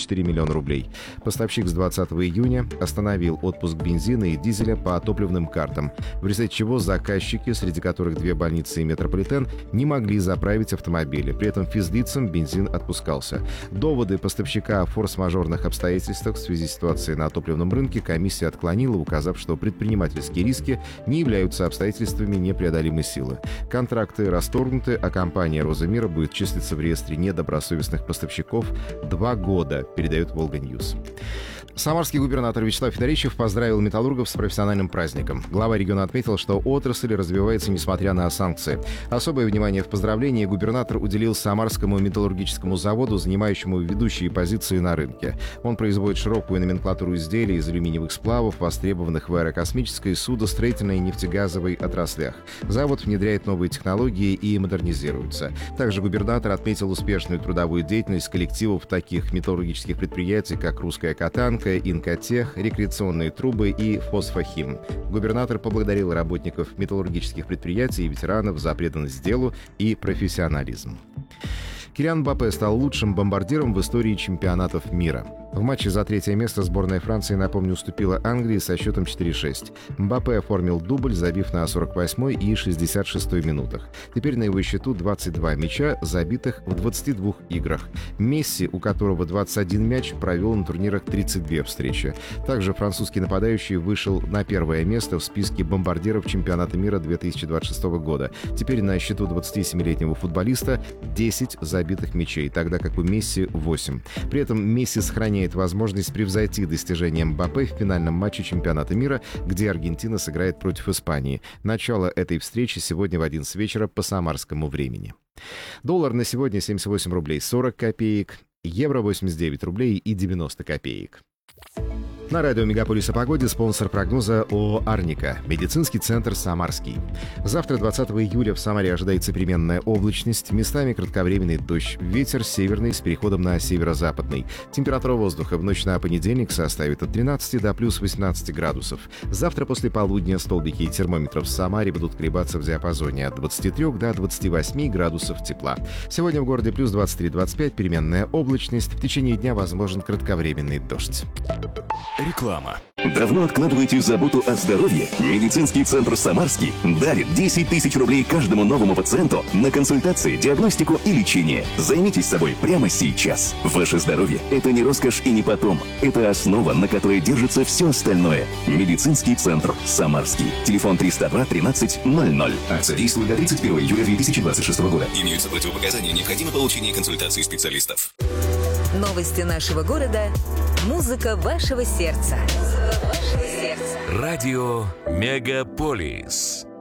4 миллиона рублей. Поставщик с 20 июня остановил отпуск бензина и дизеля по топливным картам, в результате чего заказчики, среди которых две больницы и метрополитен, не могли заправить автомобили. При этом физлицам бензин отпускался. Доводы поставщика о форс-мажорных обстоятельствах в связи с ситуацией на топливном рынке комиссия отклонила, указав, что предпринимательские риски не являются обстоятельствами непреодолимой силы. Контракты расторгнуты, а компания «Роза мира» будет числиться в реестре недобросовестных поставщиков 2 года, передает «Волга-Ньюс». Самарский губернатор Вячеслав Федоричев поздравил металлургов с профессиональным праздником. Глава региона отметил, что отрасль развивается несмотря на санкции. Особое внимание в поздравлении губернатор уделил Самарскому металлургическому заводу, занимающему ведущие позиции на рынке. Он производит широкую номенклатуру изделий из алюминиевых сплавов, востребованных в аэрокосмической, судостроительной и нефтегазовой отраслях. Завод внедряет новые технологии и модернизируется. Также губернатор отметил успешную трудовую деятельность коллективов таких металлургических предприятий, как «Русская Катанка», «Инкотех», «Рекреационные трубы» и «Фосфохим». Губернатор поблагодарил работников металлургических предприятий и ветеранов за преданность делу и профессионализм. Килиан Мбаппе стал лучшим бомбардиром в истории чемпионатов мира. В матче за 3-е место сборная Франции, напомню, уступила Англии со счетом 4-6. Мбаппе оформил дубль, забив на 48-й и 66-й минутах. Теперь на его счету 22 мяча, забитых в 22 играх. Месси, у которого 21 мяч, провел на турнирах 32 встречи. Также французский нападающий вышел на 1-е место в списке бомбардиров чемпионата мира 2026 года. Теперь на счету 27-летнего футболиста 10 забитых мячей, тогда как у Месси 8. При этом Месси сохраняет возможность превзойти достижения Мбаппе в финальном матче чемпионата мира, где Аргентина сыграет против Испании. Начало этой встречи сегодня в 11 вечера по самарскому времени. Доллар на сегодня 78 рублей 40 копеек, евро 89 рублей и 90 копеек. На радио «Мегаполис» о погоде спонсор прогноза ООО «Арника», медицинский центр «Самарский». Завтра, 20 июля, в Самаре ожидается переменная облачность, местами кратковременный дождь, ветер северный с переходом на северо-западный. Температура воздуха в ночь на понедельник составит от 13 до плюс 18 градусов. Завтра после полудня столбики термометров в Самаре будут колебаться в диапазоне от 23 до 28 градусов тепла. Сегодня в городе плюс 23-25, переменная облачность, в течение дня возможен кратковременный дождь. Реклама. Давно откладываете заботу о здоровье? Медицинский центр «Самарский» дарит 10 тысяч рублей каждому новому пациенту на консультации, диагностику и лечение. Займитесь собой прямо сейчас. Ваше здоровье – это не роскошь и не потом. Это основа, на которой держится все остальное. Медицинский центр «Самарский». Телефон 302 13 00. Акция действует до 31 июля 2026 года. Имеются противопоказания, необходимо получение консультации специалистов. Новости нашего города. Музыка вашего сердца. Радио «Мегаполис».